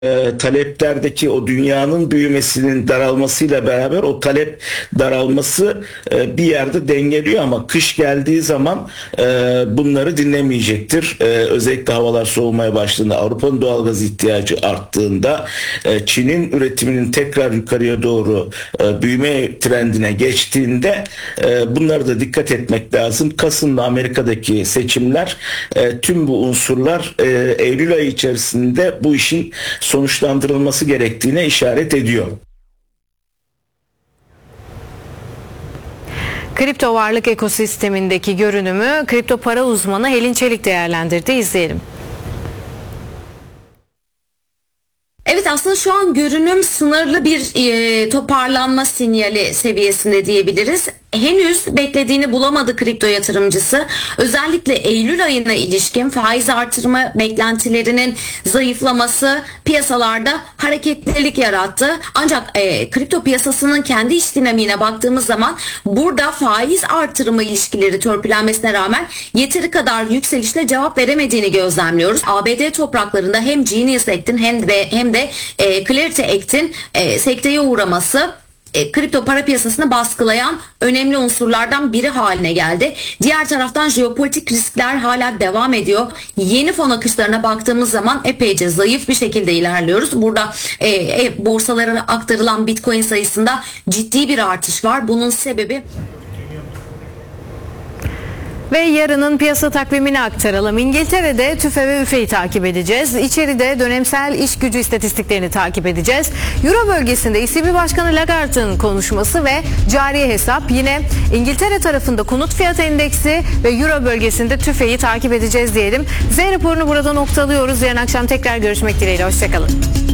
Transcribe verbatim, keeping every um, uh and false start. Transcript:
e, taleplerdeki o dünyanın büyümesinin daralmasıyla beraber o talep daralması e, bir yerde dengeliyor, ama kış geldiği zaman e, bunları dinlemeyecektir. E, özellikle havalar soğumaya başladığında, Avrupa'nın doğalgaz ihtiyacı arttığında, e, Çin'in üretiminin tekrar yukarıya doğru e, büyüme trendine geçtiğinde e, bunlara da dikkat etmek lazım. Kasım'da Amerika'daki seçimler, e, tüm bu unsurlar e, Eylül ayı içerisinde bu işin sonuçlandırılması gerektiğine işaret ediyor. Kripto varlık ekosistemindeki görünümü kripto para uzmanı Helin Çelik değerlendirdi. İzleyelim. Evet, aslında şu an görünüm sınırlı bir e, toparlanma sinyali seviyesinde diyebiliriz. Henüz beklediğini bulamadı kripto yatırımcısı. Özellikle Eylül ayına ilişkin faiz artırma beklentilerinin zayıflaması piyasalarda hareketlilik yarattı. Ancak e, kripto piyasasının kendi iç dinamiğine baktığımız zaman burada faiz artırımı ilişkileri törpülenmesine rağmen yeteri kadar yükselişle cevap veremediğini gözlemliyoruz. A B D topraklarında hem Genius Act'in hem de hem de e, Clarity Act'in e, sekteye uğraması E, kripto para piyasasını baskılayan önemli unsurlardan biri haline geldi. Diğer taraftan jeopolitik riskler hala devam ediyor. Yeni fon akışlarına baktığımız zaman epeyce zayıf bir şekilde ilerliyoruz. Burada e, e, borsalara aktarılan Bitcoin sayısında ciddi bir artış var. Bunun sebebi... Ve yarının piyasa takvimini aktaralım. İngiltere'de TÜFE ve ÜFE'yi takip edeceğiz. İçeride dönemsel iş gücü istatistiklerini takip edeceğiz. Euro bölgesinde E C B Başkanı Lagarde'ın konuşması ve cari hesap. Yine İngiltere tarafında konut fiyat endeksi ve Euro bölgesinde TÜFE'yi takip edeceğiz diyelim. Z raporunu burada noktalıyoruz. Yarın akşam tekrar görüşmek dileğiyle. Hoşçakalın.